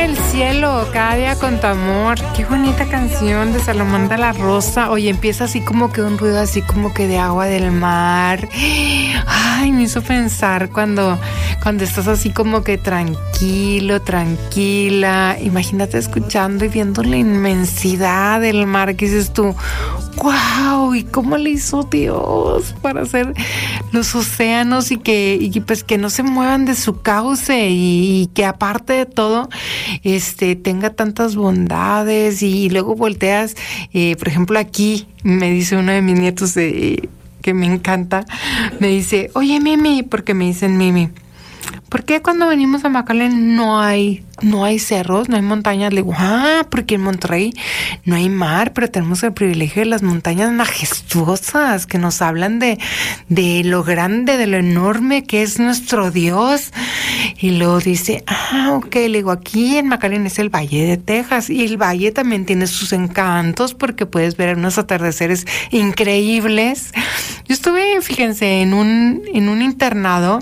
el cielo, cada día con tu amor. Qué bonita canción de Salomón de la Rosa. Oye, empieza así como que un ruido así como que de agua del mar. Ay, me hizo pensar cuando estás así como que tranquilo, tranquila. Imagínate escuchando y viendo la inmensidad del mar, que dices tú, wow, ¿y cómo le hizo Dios para hacer los océanos y que pues que no se muevan de su cauce y que aparte de todo tenga tantas bondades? Y luego volteas, por ejemplo, aquí me dice uno de mis nietos que me encanta, me dice, oye Mimi, porque me dicen Mimi, ¿por qué cuando venimos a McAllen no hay cerros, no hay montañas? Le digo, porque en Monterrey no hay mar, pero tenemos el privilegio de las montañas majestuosas que nos hablan de lo grande, de lo enorme que es nuestro Dios. Y luego dice, ok, le digo, aquí en McAllen es el Valle de Texas, y el valle también tiene sus encantos porque puedes ver unos atardeceres increíbles. Yo estuve, fíjense, en un internado,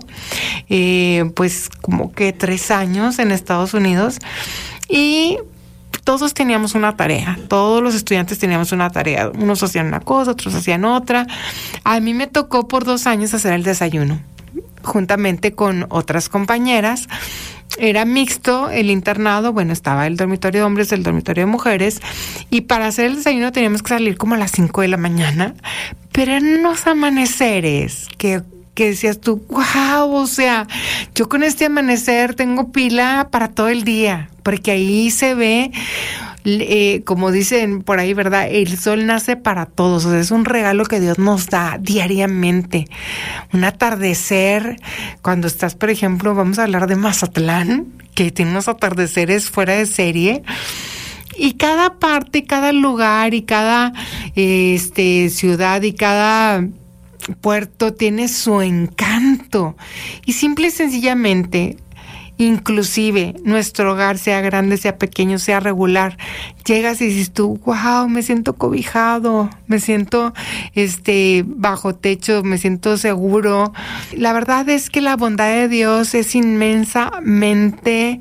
pues como que 3 años en Estados Unidos, y todos teníamos una tarea, todos los estudiantes teníamos una tarea, unos hacían una cosa, otros hacían otra. A mí me tocó por 2 años hacer el desayuno, juntamente con otras compañeras. Era mixto el internado, bueno, estaba el dormitorio de hombres, el dormitorio de mujeres, y para hacer el desayuno teníamos que salir como a las 5 de la mañana, pero eran unos amaneceres que decías tú, wow, o sea, yo con este amanecer tengo pila para todo el día, porque ahí se ve, como dicen por ahí, ¿verdad? El sol nace para todos, o sea, es un regalo que Dios nos da diariamente. Un atardecer, cuando estás, por ejemplo, vamos a hablar de Mazatlán, que tiene unos atardeceres fuera de serie. Y cada parte, cada lugar y cada ciudad y cada puerto tiene su encanto. Y simple y sencillamente, inclusive nuestro hogar, sea grande, sea pequeño, sea regular, llegas y dices tú, wow, me siento cobijado, me siento bajo techo, me siento seguro. La verdad es que la bondad de Dios es inmensamente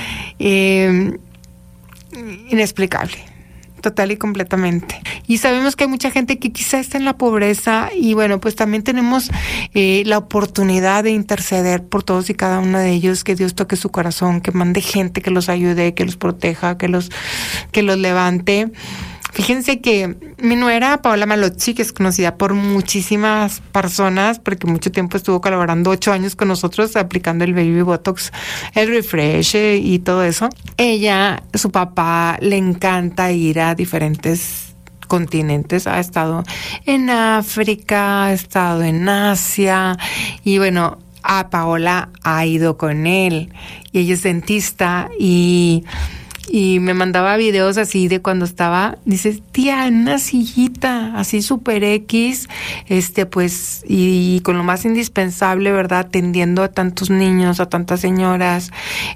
inexplicable, total y completamente. Y sabemos que hay mucha gente que quizá está en la pobreza, y bueno, pues también tenemos la oportunidad de interceder por todos y cada uno de ellos, que Dios toque su corazón, que mande gente que los ayude, que los proteja, que los levante. Fíjense que mi nuera, Paola Malozzi, que es conocida por muchísimas personas, porque mucho tiempo estuvo colaborando, 8 años con nosotros, aplicando el Baby Botox, el Refresh y todo eso. Ella, su papá, le encanta ir a diferentes continentes. Ha estado en África, ha estado en Asia, y bueno, a Paola ha ido con él, y ella es dentista, y me mandaba videos así de cuando estaba, dices, tía, en una sillita, así super X, pues, y con lo más indispensable, ¿verdad? Atendiendo a tantos niños, a tantas señoras,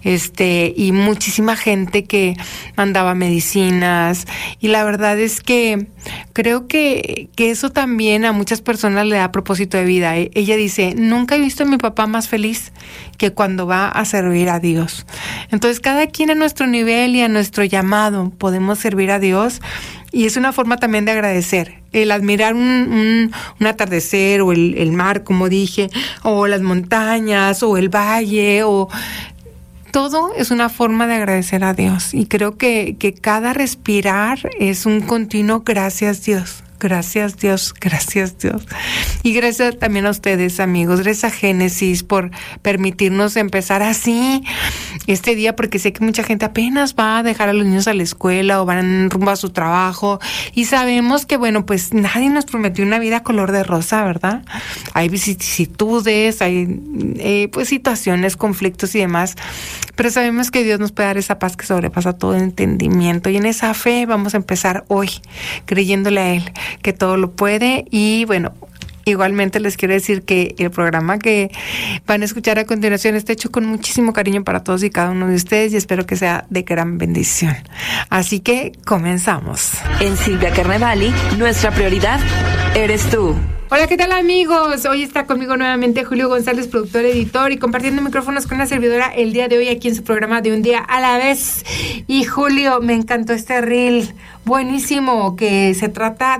y muchísima gente que mandaba medicinas. Y la verdad es que creo que eso también a muchas personas le da propósito de vida. Ella dice, nunca he visto a mi papá más feliz que cuando va a servir a Dios. Entonces, cada quien a nuestro nivel y a nuestro llamado podemos servir a Dios, y es una forma también de agradecer. El admirar un atardecer, o el mar, como dije, o las montañas, o el valle, o todo es una forma de agradecer a Dios. Y creo que cada respirar es un continuo gracias Dios. Gracias Dios, gracias Dios. Y gracias también a ustedes, amigos. Gracias a Génesis por permitirnos empezar así este día, porque sé que mucha gente apenas va a dejar a los niños a la escuela o van rumbo a su trabajo, y sabemos que, bueno, pues nadie nos prometió una vida color de rosa, ¿verdad? Hay vicisitudes, hay pues situaciones, conflictos y demás, pero sabemos que Dios nos puede dar esa paz que sobrepasa todo entendimiento, y en esa fe vamos a empezar hoy, creyéndole a Él que todo lo puede. Y bueno, Igualmente les quiero decir que el programa que van a escuchar a continuación está hecho con muchísimo cariño para todos y cada uno de ustedes y espero que sea de gran bendición. Así que comenzamos. En Silvia Carnevali, nuestra prioridad eres tú. Hola, ¿qué tal amigos? Hoy está conmigo nuevamente Julio González, productor, editor y compartiendo micrófonos con una servidora el día de hoy aquí en su programa de Un Día a la Vez. Y Julio, me encantó este reel buenísimo que se trata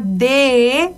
de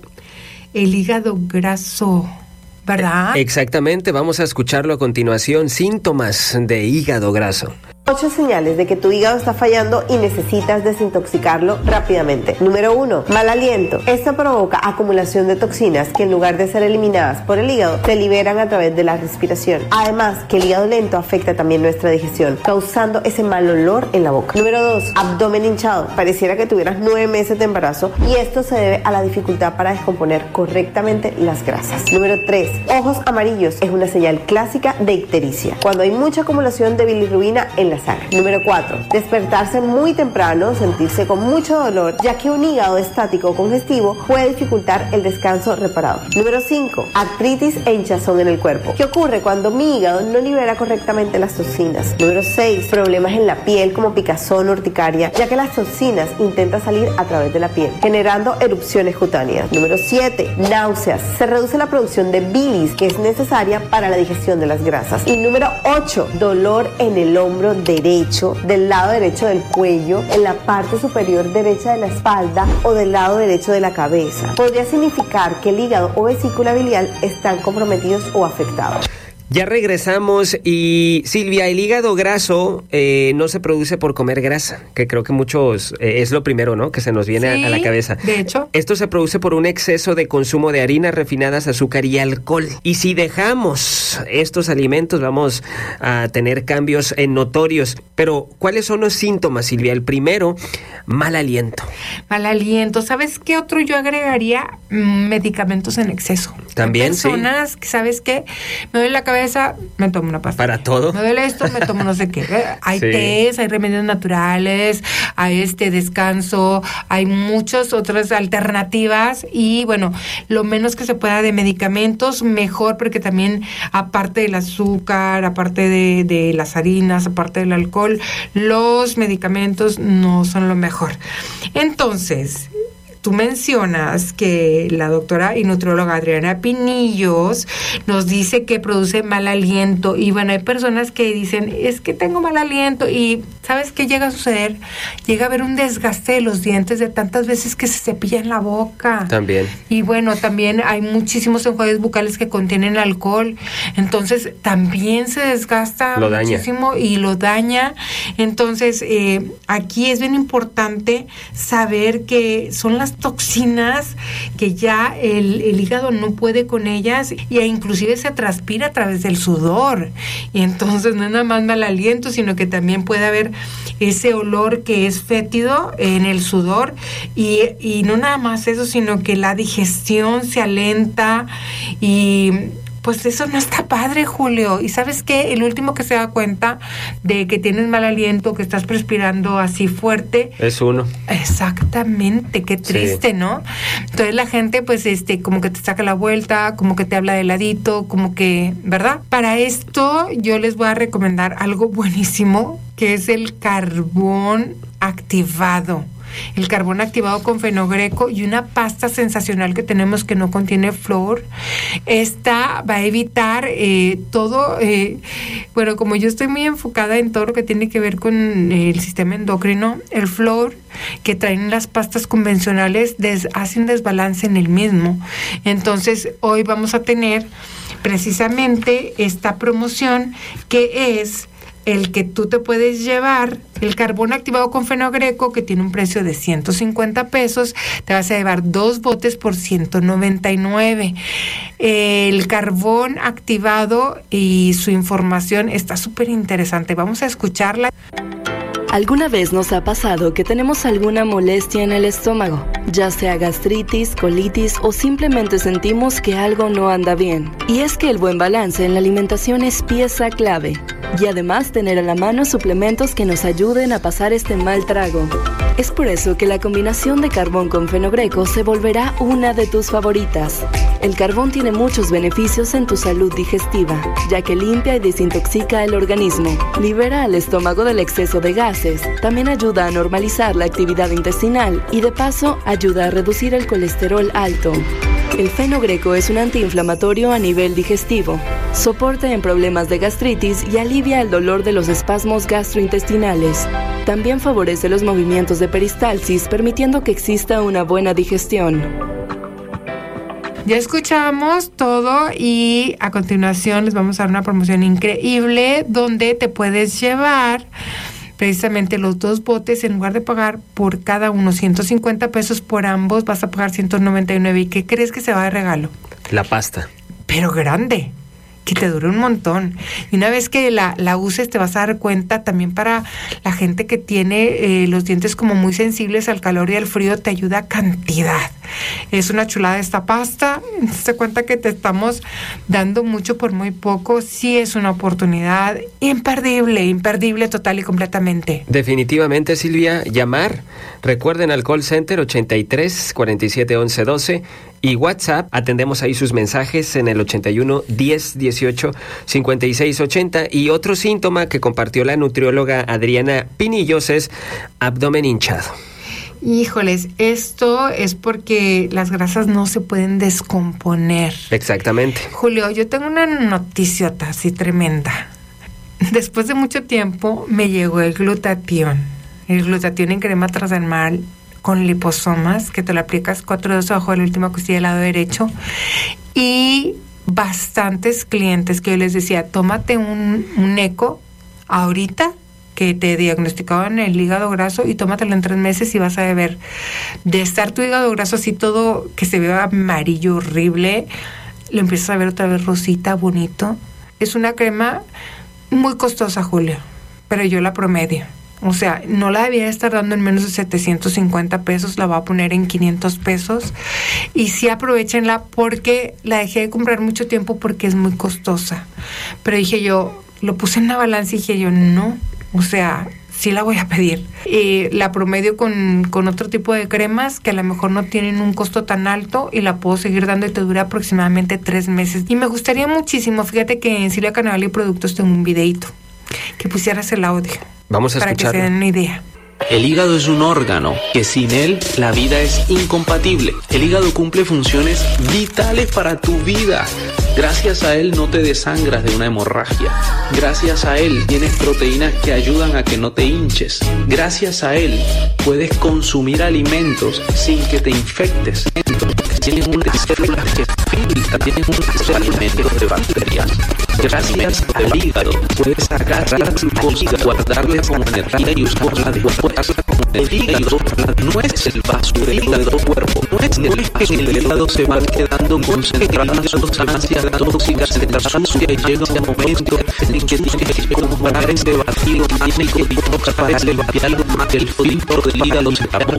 el hígado graso, ¿verdad? Exactamente, vamos a escucharlo a continuación. Síntomas de hígado graso. 8 señales de que tu hígado está fallando y necesitas desintoxicarlo rápidamente. Número 1. Mal aliento. Esto provoca acumulación de toxinas que en lugar de ser eliminadas por el hígado, se liberan a través de la respiración. Además, que el hígado lento afecta también nuestra digestión, causando ese mal olor en la boca. Número 2. Abdomen hinchado. Pareciera que tuvieras 9 meses de embarazo y esto se debe a la dificultad para descomponer correctamente las grasas. Número 3. Ojos amarillos. Es una señal clásica de ictericia, cuando hay mucha acumulación de bilirrubina en la sangre. Número 4. Despertarse muy temprano, sentirse con mucho dolor, ya que un hígado estático o congestivo puede dificultar el descanso reparador. Número 5. Artritis e hinchazón en el cuerpo. ¿Qué ocurre cuando mi hígado no libera correctamente las toxinas? Número 6. Problemas en la piel como picazón o urticaria, ya que las toxinas intentan salir a través de la piel, generando erupciones cutáneas. Número 7. Náuseas. Se reduce la producción de bilis, que es necesaria para la digestión de las grasas. Y número 8. Dolor en el hombro derecho, del lado derecho del cuello, en la parte superior derecha de la espalda o del lado derecho de la cabeza. Podría significar que el hígado o vesícula biliar están comprometidos o afectados. Ya regresamos y Silvia, el hígado graso no se produce por comer grasa, que creo que muchos es lo primero, ¿no? Que se nos viene Sí, a la cabeza. de hecho. Esto se produce por un exceso de consumo de harinas refinadas, azúcar y alcohol. Y si dejamos estos alimentos vamos a tener cambios notorios. Pero, ¿cuáles son los síntomas, Silvia? El primero, mal aliento. Mal aliento. ¿Sabes qué otro yo agregaría? Medicamentos en exceso. También, hay personas que, ¿sabes qué? Me duele la cabeza, me tomo una pastilla. ¿Para todo? Me duele esto, me tomo no sé qué. Hay Sí. tés, hay remedios naturales, hay descanso, hay muchas otras alternativas y bueno, lo menos que se pueda de medicamentos, mejor, porque también aparte del azúcar, aparte de las harinas, aparte del alcohol, los medicamentos no son lo mejor. Entonces, tú mencionas que la doctora y nutrióloga Adriana Pinillos nos dice que produce mal aliento y bueno, hay personas que dicen, es que tengo mal aliento y ¿sabes qué llega a suceder? Llega a haber un desgaste de los dientes de tantas veces que se cepillan la boca. También. Y bueno, también hay muchísimos enjuagues bucales que contienen alcohol, entonces también se desgasta Lo daña. muchísimo y lo daña. Entonces, aquí es bien importante saber que son las toxinas que ya el hígado no puede con ellas y inclusive se transpira a través del sudor. Y entonces no es nada más mal aliento, sino que también puede haber ese olor que es fétido en el sudor y no nada más eso, sino que la digestión se alenta y pues eso no está padre, Julio. Y ¿sabes qué? El último que se da cuenta de que tienes mal aliento, que estás respirando así fuerte. Es uno. Exactamente, qué triste, sí. ¿No? Entonces la gente pues como que te saca la vuelta, como que te habla de ladito, como que, ¿verdad? Para esto yo les voy a recomendar algo buenísimo, que es el carbón activado. El carbón activado con fenogreco y una pasta sensacional que tenemos que no contiene flúor. Esta va a evitar todo, bueno, como yo estoy muy enfocada en todo lo que tiene que ver con el sistema endocrino, el flúor que traen las pastas convencionales hace un desbalance en el mismo. Entonces, hoy vamos a tener precisamente esta promoción que es el que tú te puedes llevar el carbón activado con fenogreco, que tiene un precio de 150 pesos, te vas a llevar 2 botes por 199. El carbón activado y su información está súper interesante. Vamos a escucharla. ¿Alguna vez nos ha pasado que tenemos alguna molestia en el estómago? Ya sea gastritis, colitis o simplemente sentimos que algo no anda bien. Y es que el buen balance en la alimentación es pieza clave. Y además tener a la mano suplementos que nos ayuden a pasar este mal trago. Es por eso que la combinación de carbón con fenogreco se volverá una de tus favoritas. El carbón tiene muchos beneficios en tu salud digestiva, ya que limpia y desintoxica el organismo, libera al estómago del exceso de gases, también ayuda a normalizar la actividad intestinal y de paso ayuda a reducir el colesterol alto. El fenogreco es un antiinflamatorio a nivel digestivo, soporta en problemas de gastritis y alivia el dolor de los espasmos gastrointestinales. También favorece los movimientos de peristalsis, permitiendo que exista una buena digestión. Ya escuchamos todo y a continuación les vamos a dar una promoción increíble donde te puedes llevar precisamente los 2 botes. En lugar de pagar por cada uno 150 pesos por ambos, vas a pagar 199. ¿Y qué crees que se va de regalo? La pasta. Pero grande, que te dure un montón. Y una vez que la uses te vas a dar cuenta, también para la gente que tiene los dientes como muy sensibles al calor y al frío, te ayuda a cantidad. Es una chulada esta pasta. Se cuenta que te estamos dando mucho por muy poco. Sí, es una oportunidad imperdible total y completamente. Definitivamente, Silvia, llamar. Recuerden al call center 83 47 11 12 y WhatsApp. Atendemos ahí sus mensajes en el 81 10 18 56 80. Y otro síntoma que compartió la nutrióloga Adriana Pinillos es abdomen hinchado. Híjoles, esto es porque las grasas no se pueden descomponer. Exactamente. Julio, yo tengo una noticiota así tremenda. Después de mucho tiempo me llegó el glutatión. El glutatión en crema transdermal con liposomas, que te lo aplicas 4 dedos abajo de la última costilla del lado derecho. Y bastantes clientes que yo les decía, tómate un eco ahorita, que te diagnosticaban el hígado graso, y tómatelo en 3 meses y vas a ver, de estar tu hígado graso así todo, que se vea amarillo, horrible, lo empiezas a ver otra vez rosita, bonito. Es una crema muy costosa, Julio, pero yo la promedio. O sea, no la debía estar dando en menos de 750 pesos, la voy a poner en 500 pesos. Y sí, aprovechenla, porque la dejé de comprar mucho tiempo porque es muy costosa. Pero dije yo, lo puse en la balanza y dije yo, no, o sea, sí la voy a pedir. La promedio con otro tipo de cremas que a lo mejor no tienen un costo tan alto y la puedo seguir dando y te dura aproximadamente 3 meses. Y me gustaría muchísimo, fíjate que en Silvia Carnevale y Productos tengo un videito, que pusieras el audio. Vamos a para escucharlo. Que se den una idea. El hígado es un órgano que sin él la vida es incompatible. El hígado cumple funciones vitales para tu vida. Gracias a él no te desangras de una hemorragia. Gracias a él tienes proteínas que ayudan a que no te hinches. Gracias a él puedes consumir alimentos sin que te infectes. Tienen unas células que filtran, tienen unos alimentos de bacterias. Gracias al hígado puedes agarrar glucosa, guardarla como energía y usarla después. El hígado no es el basurero del cuerpo. No es que en el hígado se van quedando concentradas sustancias tóxicas en la sucia y llega un momento en que tienes que comprar ese batido mágico para limpiarlo más que el filtro del hígado se tapó.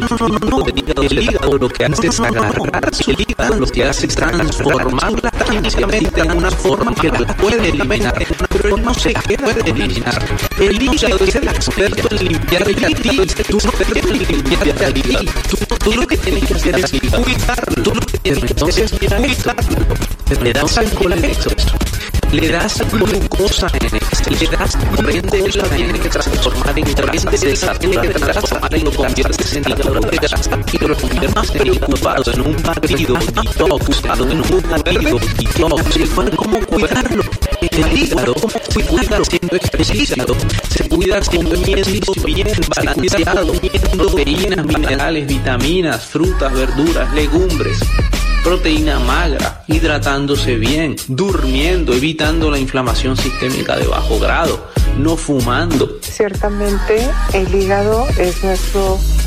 No. El hígado lo que hace es agarrar su hígado, lo que hace es transformarla químicamente en una forma que la puede eliminar, pero no se puede eliminar. El hígado es el experto en limpiar el hígado. Tú no puedes limpiar el hígado. Tú lo que tienes que hacer es cuidarlo. Tú lo que tienes que hacer es cuidarlo. Le das alcohol en exceso, le das glucosa en exceso, le das corriente, la tiene que transformar en grasa, tiene que transformar en lo conviertes en hígado de grasa y lo conviertes preocupado en un batido detox, en un batido detox. ¿Cómo cuidarlo? El hígado, ¿cómo se cuida siendo especializado? Se cuida comiendo bien balanceado, comiendo proteínas, minerales, vitaminas, frutas, verduras, legumbres. Proteína magra, hidratándose bien, durmiendo, evitando la inflamación sistémica de bajo grado, no fumando. Ciertamente el hígado es nuestro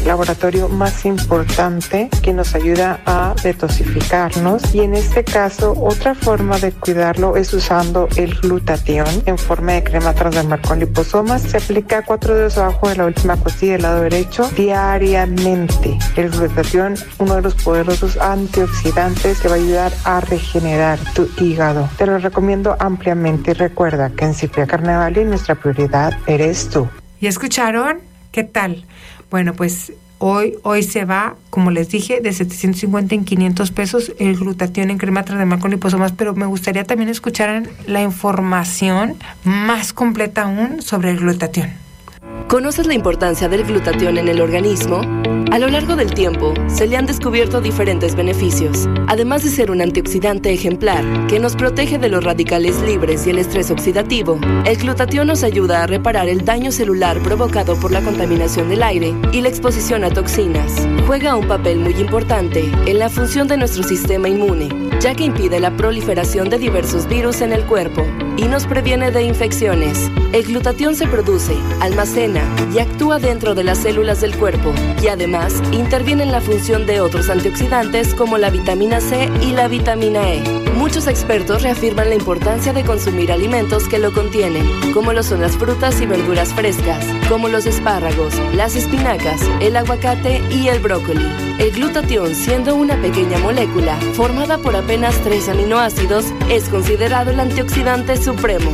laboratorio más importante que nos ayuda a detoxificarnos, y en este caso otra forma de cuidarlo es usando el glutatión en forma de crema transdermal con liposomas. Se aplica 4 dedos abajo de la última costilla del lado derecho diariamente. El glutatión, uno de los poderosos antioxidantes que va a ayudar a regenerar tu hígado. Te lo recomiendo ampliamente y recuerda que en Cipria Carnevali nuestra prioridad eres tú. ¿Ya escucharon? ¿Qué tal? Bueno, pues hoy se va, como les dije, de 750 en 500 pesos el glutatión en crema transdermal con liposomas, pero me gustaría también escuchar la información más completa aún sobre el glutatión. ¿Conoces la importancia del glutatión en el organismo? A lo largo del tiempo, se le han descubierto diferentes beneficios. Además de ser un antioxidante ejemplar que nos protege de los radicales libres y el estrés oxidativo, el glutatión nos ayuda a reparar el daño celular provocado por la contaminación del aire y la exposición a toxinas. Juega un papel muy importante en la función de nuestro sistema inmune, ya que impide la proliferación de diversos virus en el cuerpo y nos previene de infecciones. El glutatión se produce, almacena y actúa dentro de las células del cuerpo, y además interviene en la función de otros antioxidantes como la vitamina C y la vitamina E. Muchos expertos reafirman la importancia de consumir alimentos que lo contienen, como lo son las frutas y verduras frescas, como los espárragos, las espinacas, el aguacate y el brócoli. El glutatión, siendo una pequeña molécula formada por apenas 3 aminoácidos, es considerado el antioxidante supremo.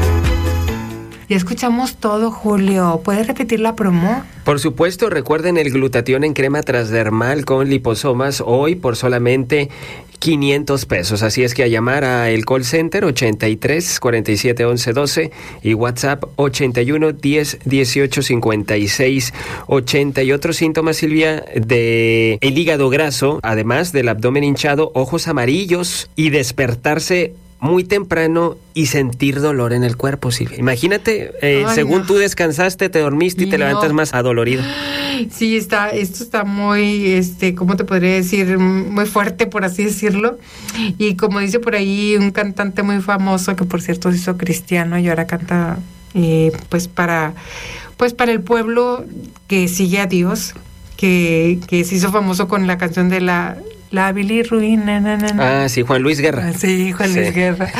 Ya escuchamos todo, Julio. ¿Puedes repetir la promo? Por supuesto, recuerden el glutatión en crema transdermal con liposomas hoy por solamente 500 pesos. Así es que a llamar a el call center 83 47 11 12 y WhatsApp 81 10 18 56 80. Y otros síntomas, Silvia, de el hígado graso, además del abdomen hinchado, ojos amarillos y despertarse muy temprano y sentir dolor en el cuerpo, Silvia. Imagínate, según tú descansaste, te dormiste y te levantas más adolorido. Sí, esto está muy, ¿cómo te podría decir? Muy fuerte, por así decirlo. Y como dice por ahí un cantante muy famoso, que por cierto se hizo cristiano y ahora canta para el pueblo que sigue a Dios, que se hizo famoso con la canción de la bilirrubina. Ah, sí, Juan Luis Guerra. Sí, Juan Luis Guerra.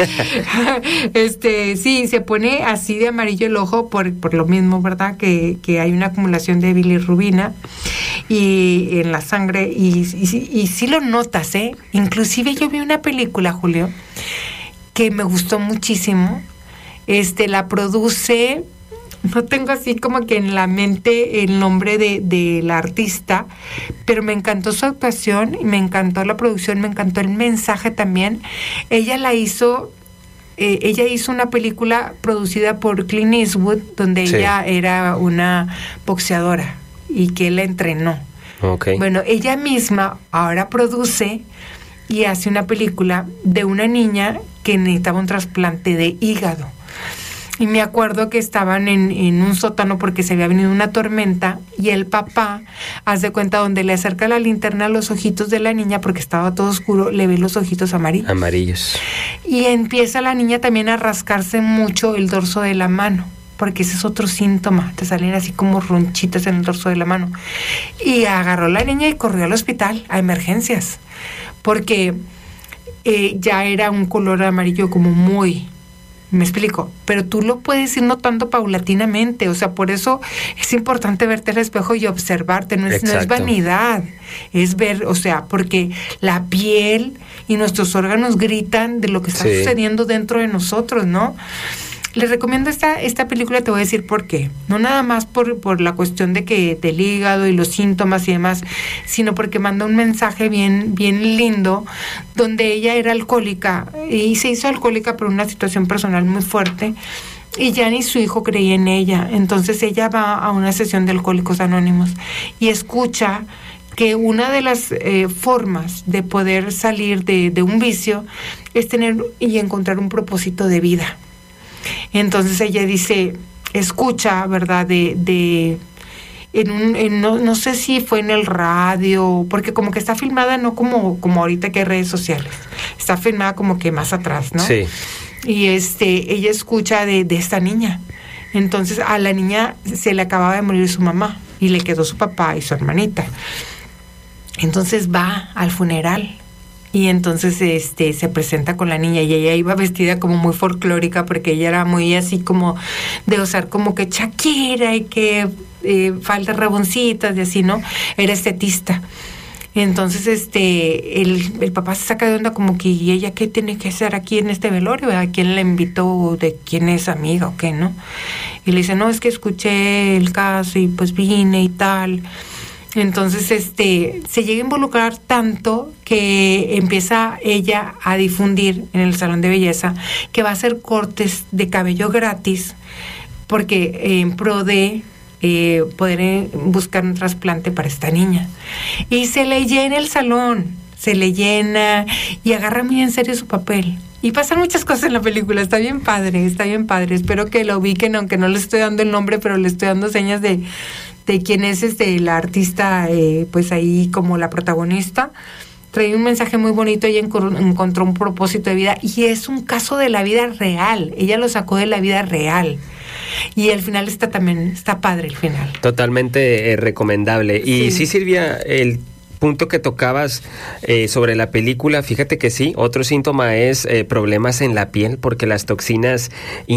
Sí, se pone así de amarillo el ojo por lo mismo, ¿verdad? Que hay una acumulación de bilirrubina y en la sangre y sí lo notas, ¿eh? Inclusive yo vi una película, Julio, que me gustó muchísimo. La produce, no tengo así como que en la mente el nombre de la artista, pero me encantó su actuación, y me encantó la producción, me encantó el mensaje también. Ella hizo una película producida por Clint Eastwood, donde sí, ella era una boxeadora y que él la entrenó. Okay. Bueno, ella misma ahora produce y hace una película de una niña que necesitaba un trasplante de hígado. Y me acuerdo que estaban en un sótano porque se había venido una tormenta y el papá, haz de cuenta, donde le acerca la linterna a los ojitos de la niña porque estaba todo oscuro, le ve los ojitos amarillos. Amarillos. Y empieza la niña también a rascarse mucho el dorso de la mano, porque ese es otro síntoma, te salen así como ronchitas en el dorso de la mano. Y agarró a la niña y corrió al hospital, a emergencias, porque ya era un color amarillo como muy... Me explico, pero tú lo puedes ir notando paulatinamente, o sea, por eso es importante verte al espejo y observarte, no es vanidad, es ver, o sea, porque la piel y nuestros órganos gritan de lo que está sucediendo dentro de nosotros, ¿no? Les recomiendo esta película, te voy a decir por qué. No nada más por la cuestión de que del hígado y los síntomas y demás, sino porque manda un mensaje bien lindo, donde ella era alcohólica y se hizo alcohólica por una situación personal muy fuerte y ya ni su hijo creía en ella. Entonces ella va a una sesión de Alcohólicos Anónimos y escucha que una de las formas de poder salir de un vicio es tener y encontrar un propósito de vida. Entonces ella dice, escucha, ¿verdad? No sé si fue en el radio, porque como que está filmada no como ahorita que hay redes sociales, está filmada como que más atrás, ¿no? Sí. Y ella escucha de esta niña. Entonces a la niña se le acababa de morir su mamá. y le quedó su papá y su hermanita. Entonces va al funeral y entonces se presenta con la niña y ella iba vestida como muy folclórica porque ella era muy así como de usar como que Shakira y que faldas raboncitas y así, ¿no? Era estetista. Entonces el papá se saca de onda como que, ¿y ella qué tiene que hacer aquí en este velorio? ¿A quién le invitó? ¿De quién es amiga o qué, no? Y le dice, no, es que escuché el caso y pues vine y tal. Entonces se llega a involucrar tanto que empieza ella a difundir en el salón de belleza que va a hacer cortes de cabello gratis porque en pro de poder buscar un trasplante para esta niña. Y se le llena el salón, se le llena y agarra muy en serio su papel. Y pasan muchas cosas en la película, está bien padre. Espero que lo ubiquen, aunque no les estoy dando el nombre, pero le estoy dando señas de quién es la artista, pues ahí como la protagonista. Trae un mensaje muy bonito, ella encontró un propósito de vida y es un caso de la vida real, ella lo sacó de la vida real. Y el final está padre el final. Totalmente recomendable. Y sí, Silvia, el punto que tocabas sobre la película, fíjate que sí, otro síntoma es problemas en la piel, porque las toxinas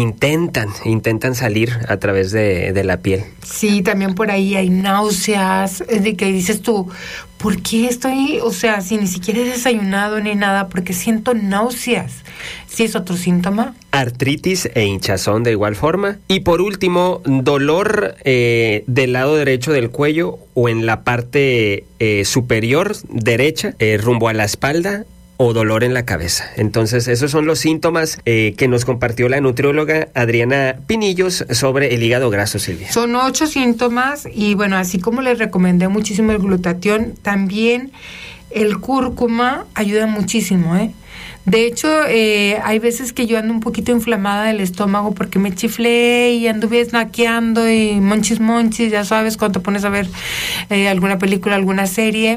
intentan salir a través de la piel. Sí, también por ahí hay náuseas, de que dices tú, ¿por qué estoy, si ni siquiera he desayunado ni nada, porque siento náuseas? Sí, es otro síntoma. Artritis e hinchazón de igual forma. Y por último, dolor del lado derecho del cuello o en la parte superior derecha, rumbo a la espalda, o dolor en la cabeza. Entonces, esos son los síntomas que nos compartió la nutrióloga Adriana Pinillos sobre el hígado graso, Silvia. Son 8 síntomas y bueno, así como les recomendé muchísimo el glutatión, también el cúrcuma ayuda muchísimo, De hecho, hay veces que yo ando un poquito inflamada del estómago porque me chiflé y anduve snackeando y monchis, ya sabes, cuando te pones a ver alguna película, alguna serie,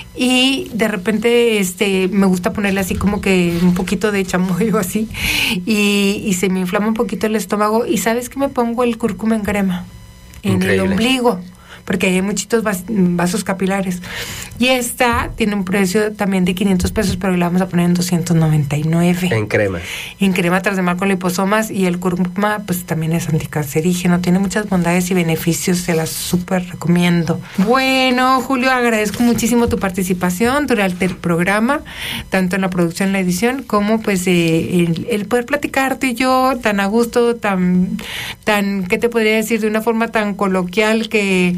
y de repente me gusta ponerle así como que un poquito de chamoy o así, y se me inflama un poquito el estómago, y ¿sabes qué? Me pongo el cúrcuma en crema, en el ombligo, porque hay muchitos vasos capilares. Y esta tiene un precio también de 500 pesos, pero la vamos a poner en 299. En crema. En crema transdermal con liposomas, y el cúrcuma pues también es anticancerígeno, tiene muchas bondades y beneficios, se las súper recomiendo. Bueno, Julio, agradezco muchísimo tu participación durante el programa, tanto en la producción, la edición, como pues el poder platicarte y yo tan a gusto, tan, ¿qué te podría decir? De una forma tan coloquial que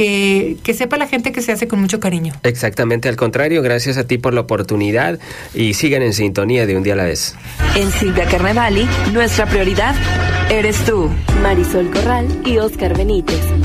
sepa la gente que se hace con mucho cariño. Exactamente, al contrario, gracias a ti por la oportunidad y sigan en sintonía de Un Día a la Vez. En Silvia Carnevali, nuestra prioridad eres tú. Marisol Corral y Oscar Benítez.